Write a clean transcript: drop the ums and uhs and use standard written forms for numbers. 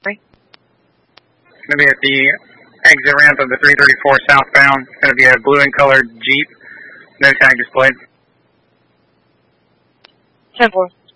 It's going to be at the exit ramp of the 334 southbound. It's going to be a blue and colored Jeep. No tag displayed. 10-4.